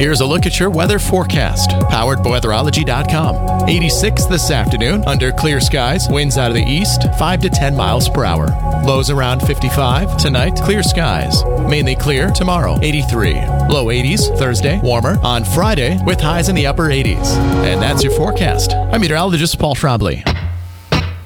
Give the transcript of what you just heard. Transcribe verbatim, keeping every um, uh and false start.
Here's a look at your weather forecast, powered by weatherology dot com. eighty-six this afternoon under clear skies, winds out of the east, five to ten miles per hour. Lows around fifty-five. Tonight, clear skies. Mainly clear tomorrow, eighty-three. Low eighties Thursday, warmer on Friday with highs in the upper eighties. And that's your forecast. I'm meteorologist Paul Schrabley.